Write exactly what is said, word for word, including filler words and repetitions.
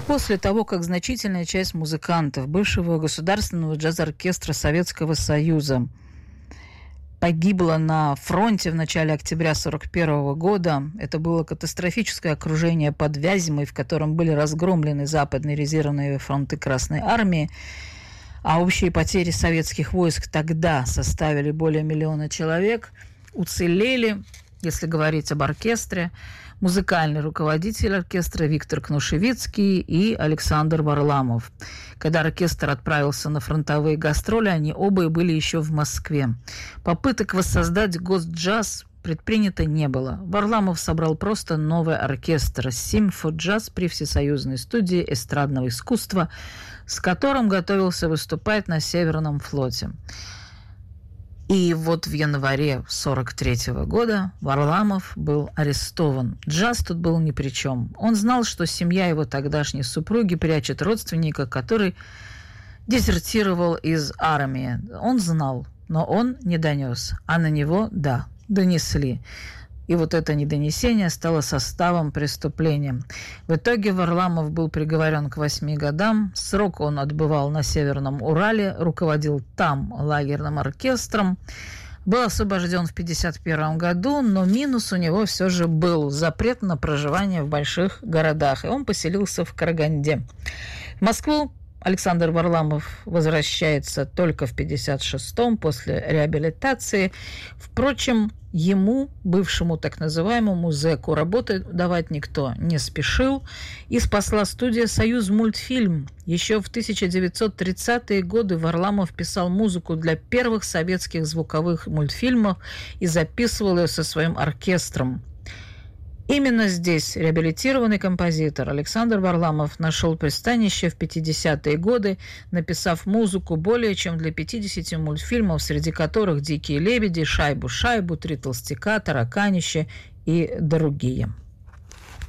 после того, как значительная часть музыкантов бывшего государственного джаз-оркестра Советского Союза погибла на фронте в начале октября сорок первого года. Это было катастрофическое окружение под Вязьмой, в котором были разгромлены западные резервные фронты Красной Армии, а общие потери советских войск тогда составили более миллиона человек. Уцелели, если говорить об оркестре, музыкальный руководитель оркестра Виктор Кнушевицкий и Александр Варламов. Когда оркестр отправился на фронтовые гастроли, они оба и были еще в Москве. Попыток воссоздать госджаз предпринято не было. Варламов собрал просто новый оркестр «Симфоджаз» при Всесоюзной студии эстрадного искусства, с которым готовился выступать на Северном флоте. И вот в январе сорок третьего года Варламов был арестован. Джаз тут был ни при чем. Он знал, что семья его тогдашней супруги прячет родственника, который дезертировал из армии. Он знал, но он не донес. А на него, да, донесли. И вот это недонесение стало составом преступления. В итоге Варламов был приговорен к восьми годам. Срок он отбывал на Северном Урале, руководил там лагерным оркестром. Был освобожден в пятьдесят первом году, но минус у него все же был: запрет на проживание в больших городах. И он поселился в Караганде. В Москву Александр Варламов возвращается только в пятьдесят шестом после реабилитации. Впрочем, ему, бывшему так называемому зэку, работы давать никто не спешил. И спасла студия «Союзмультфильм». Еще в тысяча девятьсот тридцатые годы Варламов писал музыку для первых советских звуковых мультфильмов и записывал ее со своим оркестром. Именно здесь реабилитированный композитор Александр Варламов нашел пристанище в пятидесятые годы, написав музыку более чем для пятидесяти мультфильмов, среди которых «Дикие лебеди», «Шайбу-шайбу», «Три толстяка», «Тараканище» и другие.